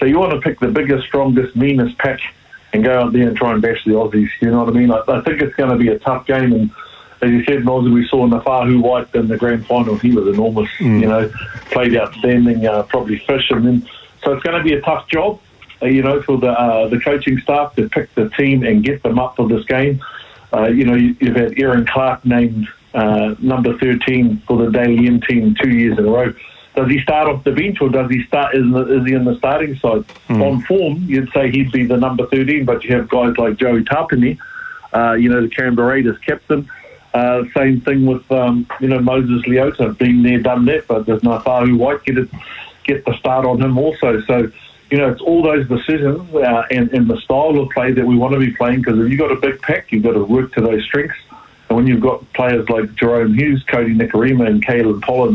So you want to pick the biggest, strongest, meanest pack and go out there and try and bash the Aussies. You know what I mean? I think it's going to be a tough game. And as you said, Moz, we saw Nafahu White in the grand final. He was enormous. You know, played outstanding. Probably fish. And then so it's going to be a tough job. You know, for the coaching staff to pick the team and get them up for this game. You know, you've had Aaron Clark named number 13 for the Daily M team 2 years in a row. Does he start off the bench or does he start? Is he in the starting side? On form, you'd say he'd be the number 13, but you have guys like Joey Tapine, you know, the Canberra Raiders captain. Same thing with you know, Moses Leota, been there, done that, but there's Nafahu White get the start on him also. So, you know, it's all those decisions and the style of play that we want to be playing, because if you've got a big pack, you've got to work to those strengths. And when you've got players like Jerome Hughes, Cody Nikarima and Kalen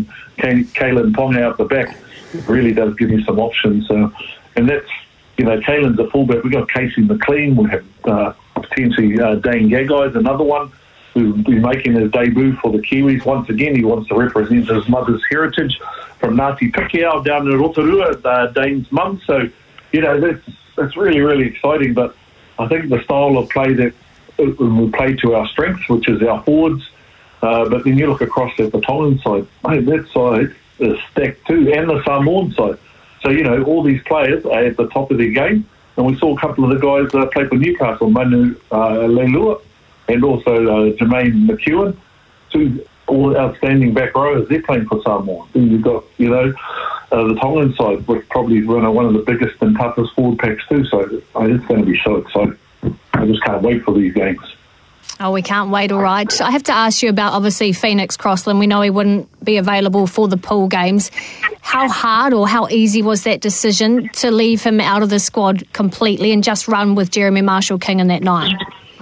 Ponga out the back, it really does give you some options. And that's, you know, Kalen's a fullback. We've got Casey McLean. We have potentially Dane Gagai, another one, who'll be making his debut for the Kiwis. Once again, he wants to represent his mother's heritage from Ngāti Pikiao down in Rotorua, Dane's mum. So, you know, that's really, really exciting. But I think the style of play that we play to our strengths, which is our forwards. But then you look across at the Tongan side, mate, that side is stacked too, and the Samoan side. So, you know, all these players are at the top of their game. And we saw a couple of the guys play for Newcastle, Manu Leilua and also Jermaine McEwen, two all outstanding back rowers. They're playing for Samoa. Then you've got, you know, the Tongan side, which probably one of the biggest and toughest forward packs too. So it's going to be so exciting. I just can't wait for these games. Oh, we can't wait, all right. I have to ask you about, obviously, Phoenix Crossland. We know he wouldn't be available for the pool games. How hard or how easy was that decision to leave him out of the squad completely and just run with Jeremy Marshall-King in that 9?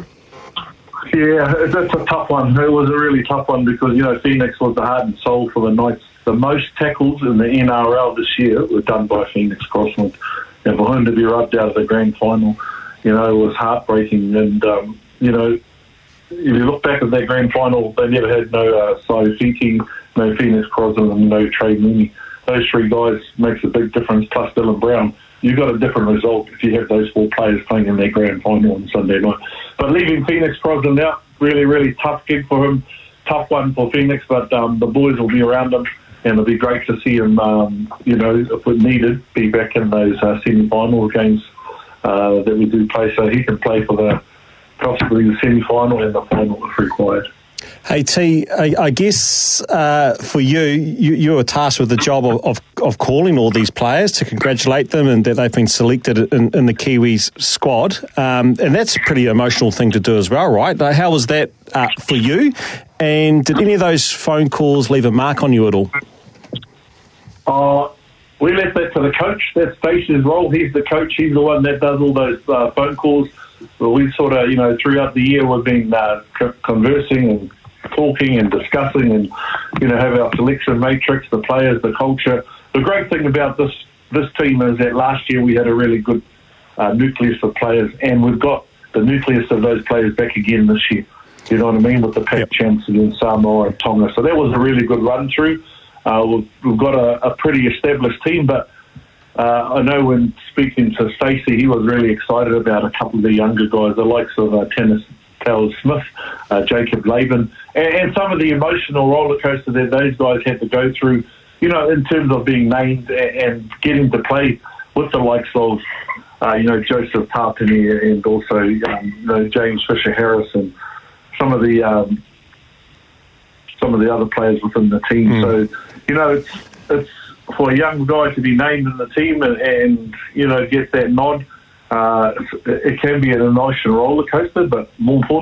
Yeah, that's a tough one. It was a really tough one because, you know, Phoenix was the heart and soul for the Knights. The most tackles in the NRL this year were done by Phoenix Crossland. And for him to be rubbed out of the grand final, you know, it was heartbreaking. And, you know, if you look back at that grand final, they never had no Saifiti, no Phoenix Crossland, and no Trey Mooney. Those three guys makes a big difference, plus Dylan Brown. You got a different result if you have those 4 players playing in their grand final on Sunday night. But leaving Phoenix Crossland out, really, really tough gig for him. Tough one for Phoenix, but the boys will be around him, and it'll be great to see him, you know, if it needed, be back in those semi-final games that we do play, so he can play for possibly the semi-final and the final if required. Hey T, I guess for you were tasked with the job of calling all these players to congratulate them and that they've been selected in the Kiwis squad, and that's a pretty emotional thing to do as well, right? How was that for you? And did any of those phone calls leave a mark on you at all? We left that to the coach. That's Stacey's role. He's the coach. He's the one that does all those phone calls. Well, we sort of, you know, throughout the year we've been conversing and talking and discussing and, you know, have our selection matrix, the players, the culture. The great thing about this team is that last year we had a really good nucleus of players, and we've got the nucleus of those players back again this year. You know what I mean? With the pack champs against Samoa and Tonga. So that was a really good run through. We've got a pretty established team, but I know when speaking to Stacey, he was really excited about a couple of the younger guys, the likes of Tennis Smith, Jacob Laban, and some of the emotional roller coaster that those guys had to go through, you know, in terms of being named and getting to play with the likes of, you know, Joseph Tapine and also, you know, James Fisher-Harris and some of the other players within the team. So, you know, it's for a young guy to be named in the team and you know, get that nod. It can be an emotional roller coaster, but more important,